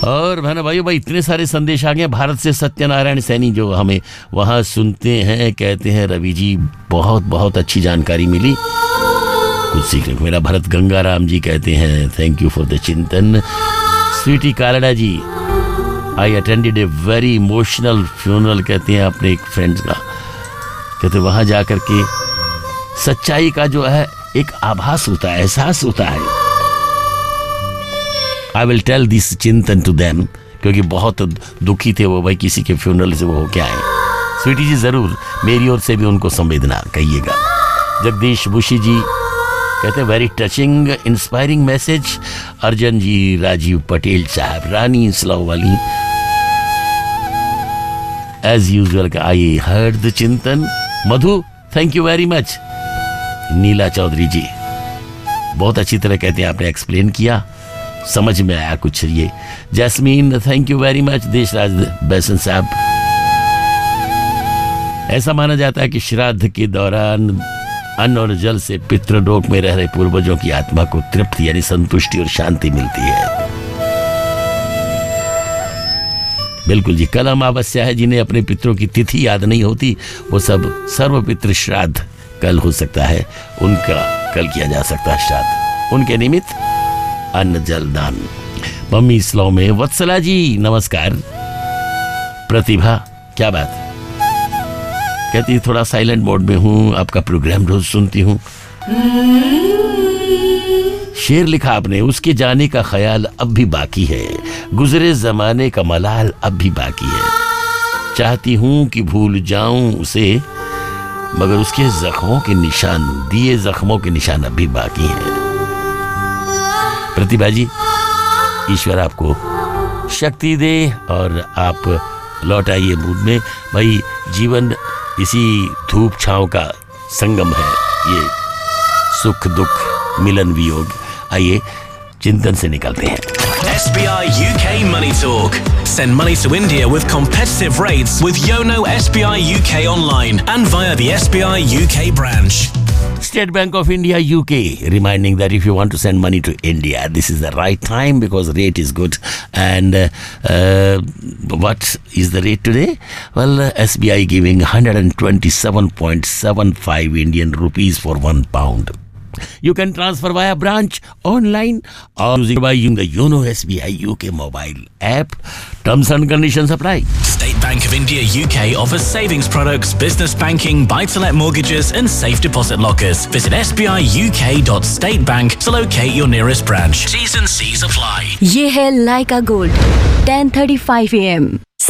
और भाई इतने सारे संदेश आ गए भारत से। सत्यनारायण सैनी जो हमें वहाँ सुनते हैं कहते हैं रवि जी बहुत बहुत अच्छी जानकारी मिली, कुछ सीखने को मिला। भरत गंगाराम जी कहते हैं थैंक यू फॉर द चिंतन। स्वीटी कालड़ा जी I attended a very emotional funeral कहते हैं अपने एक फ्रेंड्स का, कहते वहाँ जा कर के सच्चाई का जो है एक आभास होता है, एहसास होता है। आई विल टेल दिस चिंतन टू देम, क्योंकि बहुत दुखी थे वो भाई किसी के फ्यूनरल से वो होके आए। स्वीटी जी जरूर मेरी ओर से भी उनको संवेदना कहिएगा। जगदीश बुशी जी कहते हैं वेरी टचिंग इंस्पायरिंग मैसेज। अर्जन जी, राजीव पटेल साहब, रानी स्लोवाली as usual I heard the चिंतन। मधु थैंक यू वेरी मच। नीला चौधरी जी बहुत अच्छी तरह कहते हैं आपने एक्सप्लेन किया, समझ में आया कुछ ये। Jasmine thank you very much. Deshraj बैसन साहब, ऐसा माना जाता है कि श्राद्ध के दौरान अन्न और जल से पितृलोक में रह रहे पूर्वजों की आत्मा को तृप्ति यानी संतुष्टि और शांति मिलती है। बिल्कुल जी, कल अमावस्या है, जिन्हें अपने पितरों की तिथि याद नहीं होती वो सब सर्व पितृ श्राद्ध कल हो सकता है, उनका कल किया जा सकता है श्राद्ध, उनके निमित्त अन्न जल दान। मम्मी इस्लाम में वत्सला जी नमस्कार। प्रतिभा क्या बात, कहती थोड़ा साइलेंट मोड में हूँ, आपका प्रोग्राम रोज सुनती हूँ। शेर लिखा आपने, उसके जाने का ख्याल अब भी बाकी है, गुजरे जमाने का मलाल अब भी बाकी है। चाहती हूँ कि भूल जाऊं उसे, मगर उसके जख्मों के निशान, दिए जख्मों के निशान अब भी बाकी हैं। प्रतिभा जी ईश्वर आपको शक्ति दे और आप लौट आइए मूड में। भाई जीवन इसी धूप छांव का संगम है, ये सुख दुख मिलन वियोग। आइए चिंतन से निकलते हैं। SBI UK Money Talk. Send money to India with competitive rates with Yono SBI UK online and via the SBI UK branch. State Bank of India UK reminding that if you want to send money to India, this is the right time because rate is good. And what is the rate today? Well, SBI giving 127.75 Indian rupees for £1. You can transfer via branch, online or using the Yono SBI UK mobile app. Terms and conditions apply. State Bank of India UK offers savings products, business banking, buy-to-let mortgages and safe deposit lockers. Visit sbiuk.statebank to locate your nearest branch. T's and C's apply. ये है लाइका gold 10:35 AM।